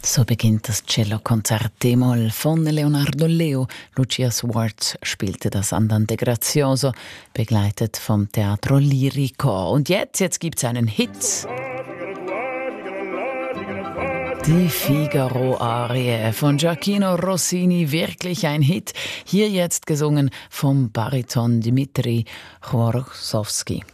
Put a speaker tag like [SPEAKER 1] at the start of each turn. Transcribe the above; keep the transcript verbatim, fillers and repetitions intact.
[SPEAKER 1] So beginnt das Cellokonzert D-Moll von Leonardo Leo. Lucia Swartz spielte das Andante Grazioso, begleitet vom Teatro Lirico. Und jetzt, jetzt gibt's einen Hit. Die Figaro-Arie von Gioacchino Rossini, wirklich ein Hit. Hier jetzt gesungen vom Bariton Dmitri Chworsowski.